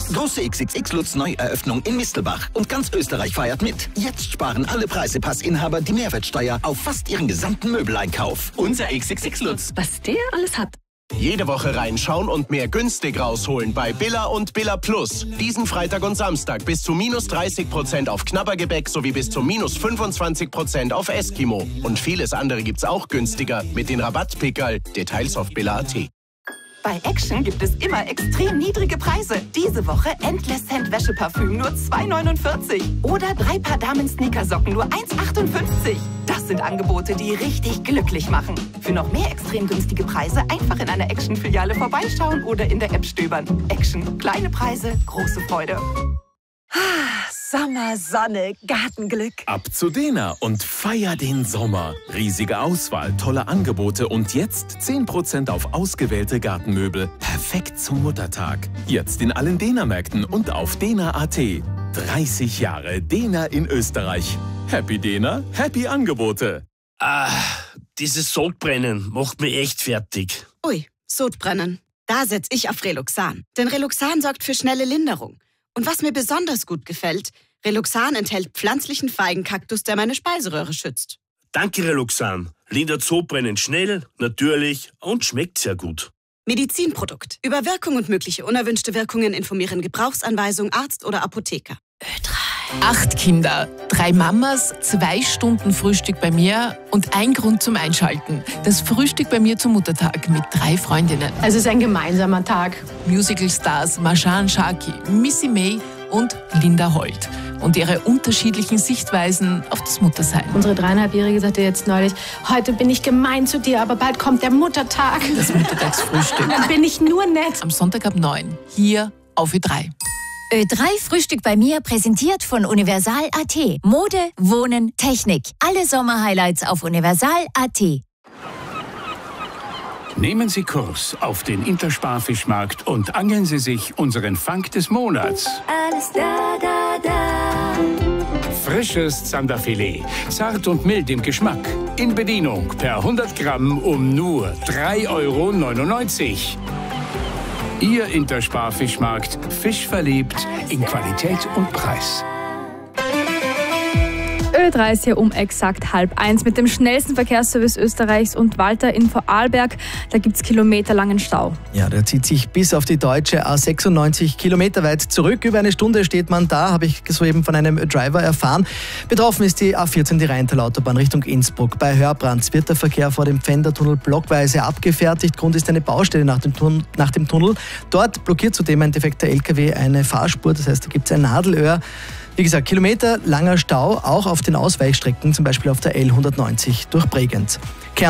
Große XXX-Lutz Neueröffnung in Mistelbach. Und ganz Österreich feiert mit. Jetzt sparen alle Preisepassinhaber die Mehrwertsteuer auf fast ihren gesamten Möbeleinkauf. Unser XXX-Lutz. Was der alles hat. Jede Woche reinschauen und mehr günstig rausholen bei Billa und Billa Plus. Diesen Freitag und Samstag bis zu -30% auf Knabbergebäck sowie bis zu -25% auf Eskimo. Und vieles andere gibt's auch günstiger mit den Rabattpickerl. Details auf billa.at. Bei Action gibt es immer extrem niedrige Preise. Diese Woche Endless Scent Wäscheparfüm nur 2,49. Oder 3 Paar Damen-Sneakersocken nur 1,58. Das sind Angebote, die richtig glücklich machen. Für noch mehr extrem günstige Preise einfach in einer Action-Filiale vorbeischauen oder in der App stöbern. Action. Kleine Preise, große Freude. Sommer, Sonne, Gartenglück. Ab zu Dena und feier den Sommer. Riesige Auswahl, tolle Angebote und jetzt 10% auf ausgewählte Gartenmöbel. Perfekt zum Muttertag. Jetzt in allen Dena-Märkten und auf dena.at. 30 Jahre Dena in Österreich. Happy Dena, happy Angebote. Dieses Sodbrennen macht mich echt fertig. Ui, Sodbrennen. Da setze ich auf Reloxan. Denn Reloxan sorgt für schnelle Linderung. Und was mir besonders gut gefällt, Reloxan enthält pflanzlichen Feigenkaktus, der meine Speiseröhre schützt. Danke, Reloxan. Lindert Sodbrennen schnell, natürlich und schmeckt sehr gut. Medizinprodukt. Über Wirkung und mögliche unerwünschte Wirkungen informieren Gebrauchsanweisung, Arzt oder Apotheker. Ö3. 8 Kinder, 3 Mamas, 2 Stunden Frühstück bei mir und ein Grund zum Einschalten. Das Frühstück bei mir zum Muttertag mit 3 Freundinnen. Also es ist ein gemeinsamer Tag. Musicalstars Marjan Sharkey, Missy May und Linda Holt. Und ihre unterschiedlichen Sichtweisen auf das Muttersein. Unsere 3,5-Jährige sagte jetzt neulich, heute bin ich gemein zu dir, aber bald kommt der Muttertag. Das Muttertagsfrühstück. Dann bin ich nur nett. Am Sonntag ab 9, hier auf Ö3. Ö3 Frühstück bei mir, präsentiert von Universal.at. Mode, Wohnen, Technik. Alle Sommerhighlights auf Universal.at. Nehmen Sie Kurs auf den Intersparfischmarkt und angeln Sie sich unseren Fang des Monats. Alles da, da, da. Frisches Zanderfilet, zart und mild im Geschmack. In Bedienung per 100 Gramm um nur 3,99 €. Ihr Intersparfischmarkt, Fisch verliebt in Qualität und Preis. Ö3 ist hier um exakt 12:30 mit dem schnellsten Verkehrsservice Österreichs und Walter in Vorarlberg. Da gibt es kilometerlangen Stau. Ja, der zieht sich bis auf die deutsche A96 Kilometer weit zurück. Über eine Stunde steht man da, habe ich soeben von einem Driver erfahren. Betroffen ist die A14, die Rheintal-Autobahn Richtung Innsbruck. Bei Hörbrands wird der Verkehr vor dem Pfändertunnel blockweise abgefertigt. Grund ist eine Baustelle nach dem Tunnel. Dort blockiert zudem ein defekter LKW eine Fahrspur, das heißt, da gibt es ein Nadelöhr. Wie gesagt, kilometerlanger Stau, auch auf den Ausweichstrecken, zum Beispiel auf der L190 durch Bregenz.